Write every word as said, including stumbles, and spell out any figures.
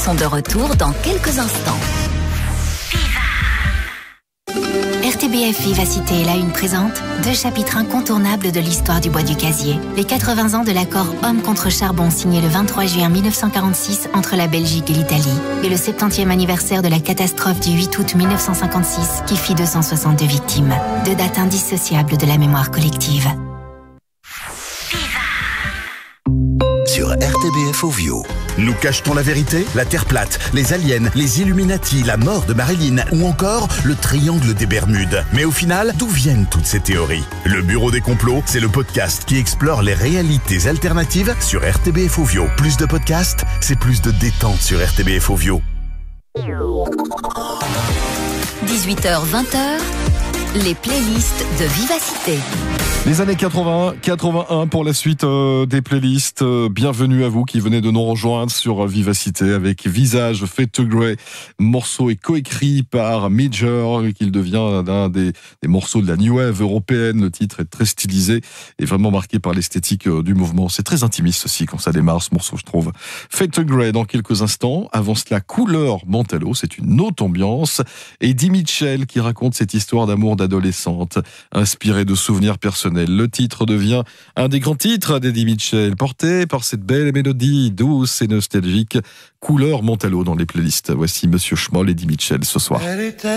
sont de retour dans quelques instants. R T B F Vivacité, la une présente deux chapitres incontournables de l'histoire du bois du casier. Les quatre-vingts ans de l'accord Homme contre charbon signé le vingt-trois juin mille neuf cent quarante-six entre la Belgique et l'Italie. Et le septantième anniversaire de la catastrophe du huit août mille neuf cent cinquante-six qui fit deux cent soixante-deux victimes. Deux dates indissociables de la mémoire collective. Sur R T B F Ovio. Nous cachetons la vérité, la Terre plate, les aliens, les Illuminati, la mort de Marilyn ou encore le triangle des Bermudes. Mais au final, d'où viennent toutes ces théories ? Le Bureau des complots, c'est le podcast qui explore les réalités alternatives sur R T B F Ovio. Plus de podcasts, c'est plus de détente sur R T B F Ovio. dix-huit heures vingt, les playlists de Vivacité. Les années quatre-vingt, quatre-vingt-un pour la suite euh, des playlists. Euh, bienvenue à vous qui venez de nous rejoindre sur euh, Vivacité avec Visage, Fade to Grey. Morceau est coécrit par Major, qu'il devient l'un des, des morceaux de la New Wave européenne. Le titre est très stylisé et vraiment marqué par l'esthétique euh, du mouvement. C'est très intimiste aussi quand ça démarre ce morceau, je trouve. Fade to Grey dans quelques instants. Avant cela, Couleur Mantello, c'est une autre ambiance. Et Eddie Mitchell qui raconte cette histoire d'amour d'adolescente, inspirée de souvenirs personnels. Le titre devient un des grands titres d'Eddie Mitchell, porté par cette belle mélodie douce et nostalgique. Couleur Mantello dans les playlists. Voici Monsieur Schmoll, Eddie Mitchell ce soir.